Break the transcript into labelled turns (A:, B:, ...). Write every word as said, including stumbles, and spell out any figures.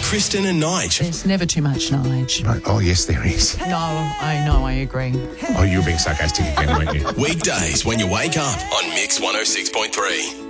A: Kristen and Nige.
B: There's never too much, Nige.
C: Right. Oh, yes, there is.
B: No, I know, I agree.
C: Oh, you were being sarcastic again, weren't you?
A: Weekdays when you wake up on Mix one oh six point three.